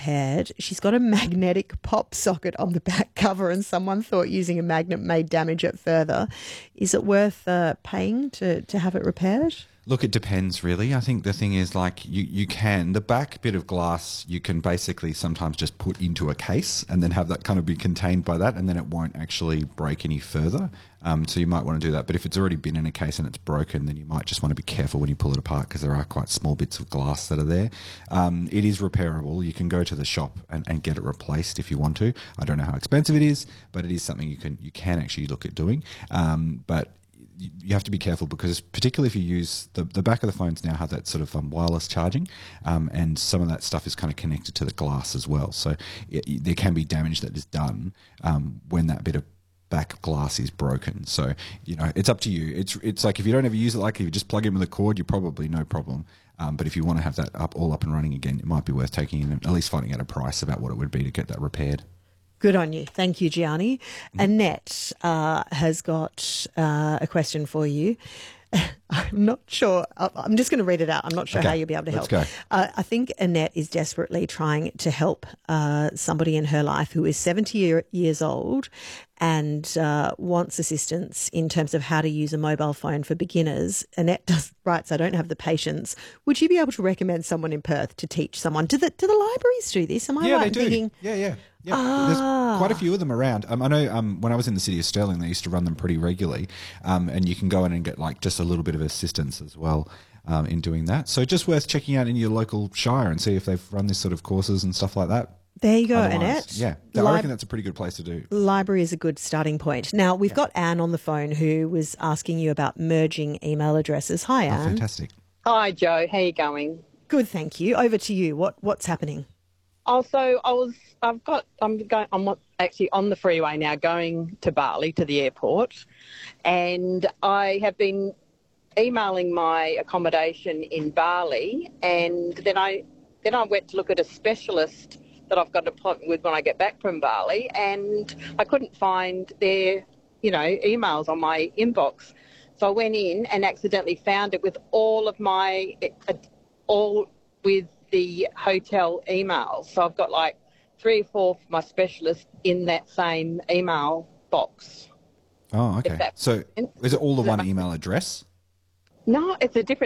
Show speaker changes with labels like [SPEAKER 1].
[SPEAKER 1] repaired. She's got a magnetic pop socket on the back cover, and someone thought using a magnet may damage it further. Is it worth paying to have it repaired?
[SPEAKER 2] Look, it depends really. I think the thing is like you can, the back bit of glass you can basically sometimes just put into a case and then have that kind of be contained by that, and then it won't actually break any further. So you might want to do that. But if it's already been in a case and it's broken, then you might just want to be careful when you pull it apart, because there are quite small bits of glass that are there. It is repairable. You can go to the shop and get it replaced if you want to. I don't know how expensive it is, but it is something you can actually look at doing. But you have to be careful, because particularly if you use the back of the phones now have that sort of wireless charging, and some of that stuff is kind of connected to the glass as well. So there can be damage that is done when that bit of back glass is broken. So, it's up to you. It's like if you don't ever use it, like if you just plug in with a cord, you're probably no problem. But if you want to have that all up and running again, it might be worth taking in, at least finding out a price about what it would be to get that repaired.
[SPEAKER 1] Good on you. Thank you, Gianni. Annette has got a question for you. I'm not sure. I'm just going to read it out. I'm not sure how you'll be able to help.
[SPEAKER 2] Let's go.
[SPEAKER 1] I think Annette is desperately trying to help somebody in her life who is 70 years old and wants assistance in terms of how to use a mobile phone for beginners. Annette writes, I don't have the patience. Would you be able to recommend someone in Perth to teach someone? Do the libraries do this? Am I right
[SPEAKER 2] they
[SPEAKER 1] in
[SPEAKER 2] do.
[SPEAKER 1] thinking?
[SPEAKER 2] Yeah. There's quite a few of them around. I know when I was in the city of Stirling, they used to run them pretty regularly, and you can go in and get like just a little bit of assistance as well in doing that. So just worth checking out in your local shire and see if they've run this sort of courses and stuff like that.
[SPEAKER 1] There you go,
[SPEAKER 2] Otherwise,
[SPEAKER 1] Annette.
[SPEAKER 2] Yeah, I reckon that's a pretty good place to do.
[SPEAKER 1] Library is a good starting point. Now, we've got Anne on the phone who was asking you about merging email addresses. Hi, Anne.
[SPEAKER 2] Oh, fantastic.
[SPEAKER 3] Hi, Joe. How you going?
[SPEAKER 1] Good, thank you. Over to you. What's happening?
[SPEAKER 3] Also, I'm actually on the freeway now going to Bali, to the airport, and I have been emailing my accommodation in Bali, and then I went to look at a specialist that I've got an appointment with when I get back from Bali, and I couldn't find their, emails on my inbox. So I went in and accidentally found it with all with the hotel emails. So I've got like 3 or 4 of my specialists in that same email box.
[SPEAKER 2] Oh, okay. So is it all the one email address?
[SPEAKER 3] No, it's a different